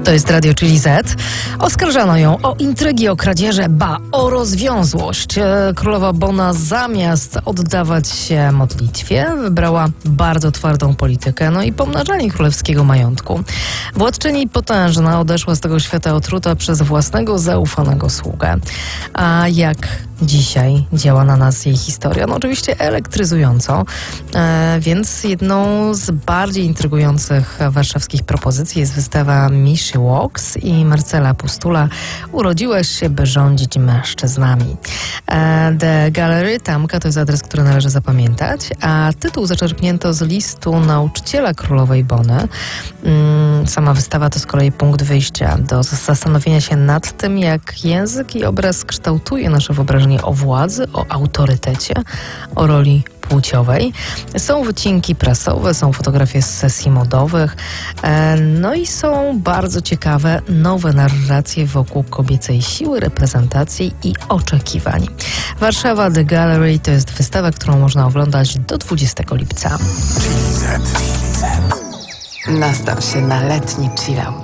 To jest Radio Chili Z. Oskarżano ją o intrygi, o kradzieże, o rozwiązłość. Królowa Bona zamiast oddawać się modlitwie wybrała bardzo twardą politykę, i pomnażanie królewskiego majątku. Władczyni potężna odeszła z tego świata otruta przez własnego zaufanego sługę. A jak dzisiaj działa na nas jej historia? Oczywiście elektryzująco, więc jedną z bardziej intrygujących warszawskich propozycji jest wystawa Miszy Walks i Marcela Pustula Urodziłaś się, by rządzić mężczyznami. The Gallery, Tamka, to jest adres, który należy zapamiętać, a tytuł zaczerpnięto z listu nauczyciela królowej Bony. Sama wystawa to z kolei punkt wyjścia do zastanowienia się nad tym, jak język i obraz kształtuje nasze wyobrażenie o władzy, o autorytecie, o roli płciowej. Są wycinki prasowe, są fotografie z sesji modowych, i są bardzo ciekawe nowe narracje wokół kobiecej siły, reprezentacji i oczekiwań. Warszawa The Gallery to jest wystawa, którą można oglądać do 20 lipca. Nastaw się na letni chillout.